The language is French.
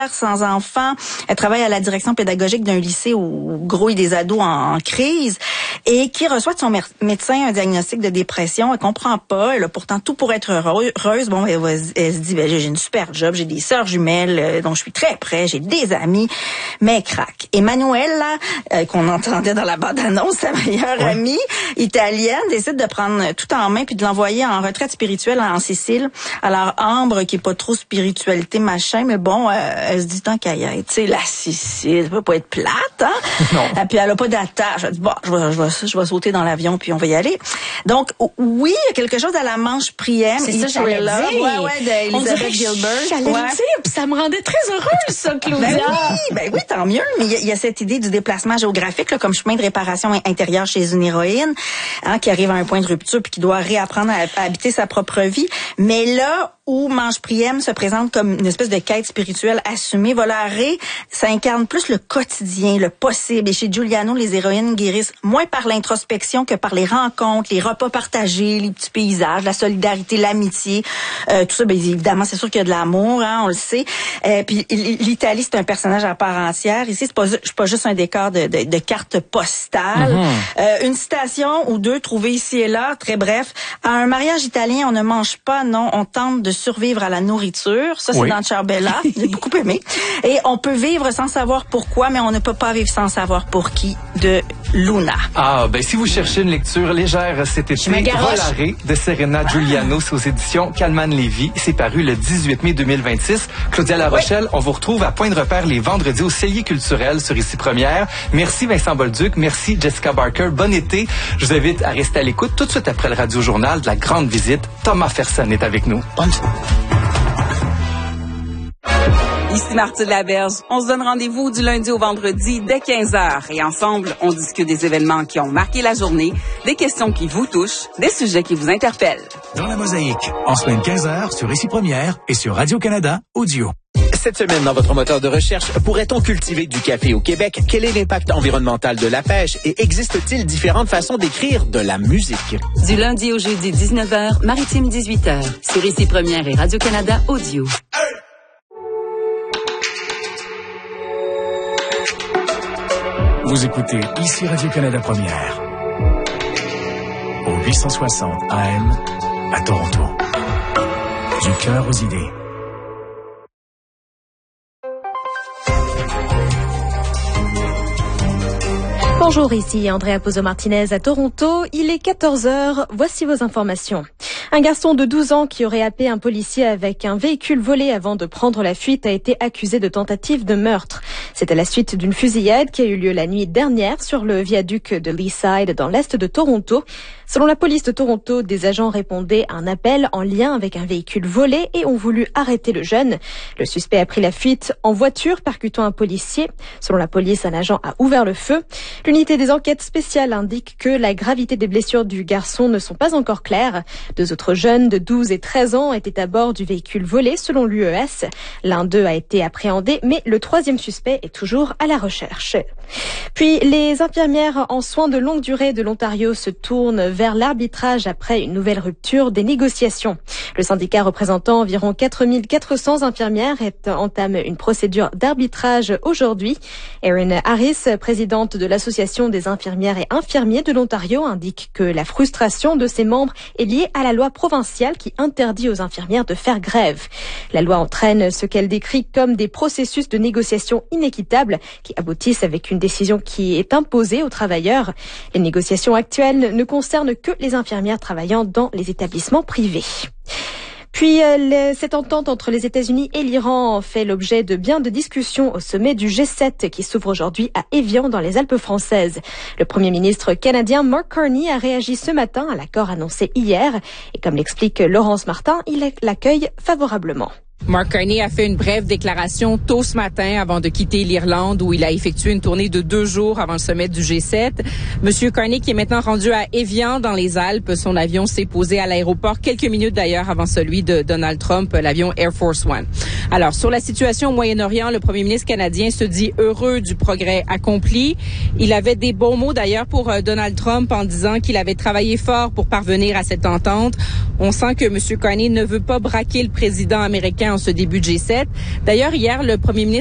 sans enfants. Elle travaille à la direction pédagogique d'un lycée où grouillent des ados en crise et qui reçoit de son médecin un diagnostic de dépression. Elle comprend pas. Elle a pourtant tout pour être heureuse. Bon, elle se dit, j'ai une super job, j'ai des sœurs jumelles dont je suis très près, j'ai des amis, mais elle craque. Emmanuela, qu'on entendait dans la bande-annonce, sa meilleure amie italienne, décide de prendre tout en main puis de l'envoyer en retraite spirituelle en Sicile. Alors, Ambre, qui est pas trop spiritualité, machin, mais bon, elle se dit tant qu'à y être. Tu sais, la Sicile, ça peut pas être plate, hein? Non. Et puis elle a pas d'attache. Elle dit, bon, je vais sauter dans l'avion puis on va y aller. Donc, oui, il y a quelque chose à la Manche Priem. C'est ça, j'allais dire. d'Elizabeth Gilbert. J'allais le dire, puis ça me rendait très heureuse, ça, Claudia. Ben oui, tant mieux. Mais il y a cette idée du déplacement géographique, là, comme chemin de réparation intérieure chez une héroïne, hein, qui arrive à un point de rupture puis qui doit réapprendre à habiter sa propre vie. Mais là où Manche Priem se présente comme une espèce de quête spirituelle assumée, Volare, ça incarne plus le quotidien, le possible. Et chez Giuliano, les héroïnes guérissent moins par l'introspection que par les rencontres, les repas partagés, les petits paysages, la solidarité, l'amitié. Tout ça, bien évidemment, c'est sûr qu'il y a de l'amour, hein, on le sait. Puis l'Italie, c'est un personnage à part entière. Ici, c'est pas juste un décor de carte postale. Une citation ou deux trouvées ici et là, très bref. À un mariage italien, on ne mange pas, non, on tente de survivre à la nourriture. Ça, c'est dans Ciarbella. J'ai beaucoup aimé. Et on peut vivre sans savoir pourquoi, mais on ne peut pas vivre sans savoir pour qui, de Luna. Ah, ben si vous cherchez une lecture légère cet été, Volare de Serena Giuliano, c'est aux éditions Calman-Lévy. C'est paru le 18 mai 2026. Claudia La Rochelle, on vous retrouve à Point de repère les vendredis au Cellier culturel sur Ici Première. Merci Vincent Bolduc, merci Jessica Barker. Bon été. Je vous invite à rester à l'écoute tout de suite après le Radio-Journal de la grande visite. Thomas Fersen est avec nous. Ici Marthe Laberge. On se donne rendez-vous du lundi au vendredi dès 15h. Et ensemble, on discute des événements qui ont marqué la journée, des questions qui vous touchent, des sujets qui vous interpellent. Dans la Mosaïque, en semaine 15h sur Ici Première et sur Radio-Canada Audio. Cette semaine, dans votre moteur de recherche, pourrait-on cultiver du café au Québec? Quel est l'impact environnemental de la pêche? Et existe-t-il différentes façons d'écrire de la musique? Du lundi au jeudi 19h, Maritime 18h, sur Ici Première et Radio-Canada Audio. Vous écoutez Ici Radio-Canada Première. Au 860 AM à Toronto. Du cœur aux idées. Bonjour, ici Andrea Pozo-Martinez à Toronto. Il est 14h. Voici vos informations. Un garçon de 12 ans qui aurait happé un policier avec un véhicule volé avant de prendre la fuite a été accusé de tentative de meurtre. C'est à la suite d'une fusillade qui a eu lieu la nuit dernière sur le viaduc de Leaside dans l'est de Toronto. Selon la police de Toronto, des agents répondaient à un appel en lien avec un véhicule volé et ont voulu arrêter le jeune. Le suspect a pris la fuite en voiture, percutant un policier. Selon la police, un agent a ouvert le feu. L'unité des enquêtes spéciales indique que la gravité des blessures du garçon ne sont pas encore claires. Deux autres jeunes de 12 et 13 ans étaient à bord du véhicule volé selon l'UES. L'un d'eux a été appréhendé, mais le troisième suspect est toujours à la recherche. Puis, les infirmières en soins de longue durée de l'Ontario se tournent vers l'arbitrage après une nouvelle rupture des négociations. Le syndicat représentant environ 4400 infirmières entame une procédure d'arbitrage aujourd'hui. Erin Harris, présidente de l'Association des infirmières et infirmiers de l'Ontario, indique que la frustration de ses membres est liée à la loi provinciale qui interdit aux infirmières de faire grève. La loi entraîne ce qu'elle décrit comme des processus de négociation inéquitables qui aboutissent avec une décision qui est imposée aux travailleurs. Les négociations actuelles ne concernent que les infirmières travaillant dans les établissements privés. Puis, cette entente entre les États-Unis et l'Iran fait l'objet de bien de discussions au sommet du G7 qui s'ouvre aujourd'hui à Évian dans les Alpes françaises. Le Premier ministre canadien Mark Carney a réagi ce matin à l'accord annoncé hier et comme l'explique Laurence Martin, il l'accueille favorablement. Mark Carney a fait une brève déclaration tôt ce matin avant de quitter l'Irlande où il a effectué une tournée de 2 jours avant le sommet du G7. Monsieur Carney qui est maintenant rendu à Évian dans les Alpes. Son avion s'est posé à l'aéroport quelques minutes d'ailleurs avant celui de Donald Trump, l'avion Air Force One. Alors, sur la situation au Moyen-Orient, le premier ministre canadien se dit heureux du progrès accompli. Il avait des bons mots d'ailleurs pour Donald Trump en disant qu'il avait travaillé fort pour parvenir à cette entente. On sent que monsieur Carney ne veut pas braquer le président américain en ce début de G7. D'ailleurs, hier, le premier ministre